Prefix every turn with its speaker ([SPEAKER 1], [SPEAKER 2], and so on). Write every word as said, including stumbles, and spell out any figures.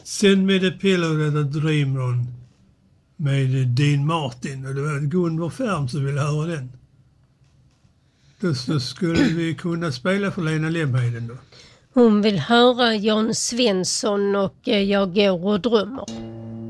[SPEAKER 1] Send me the pillow that I dreamed on med Dean Martin. Och det var Gunvor Färm som ville höra den. Då så skulle vi kunna spela för Lena Lemheden då.
[SPEAKER 2] Hon vill höra Jan Svensson och Jag går och drömmer.